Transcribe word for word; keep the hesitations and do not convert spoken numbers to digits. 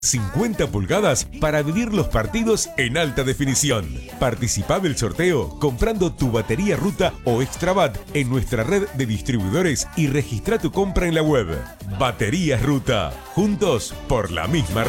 cincuenta pulgadas para vivir los partidos en alta definición. Participá del sorteo comprando tu batería Ruta o Extrabat en nuestra red de distribuidores y registra tu compra en la web. Baterías Ruta, juntos por la misma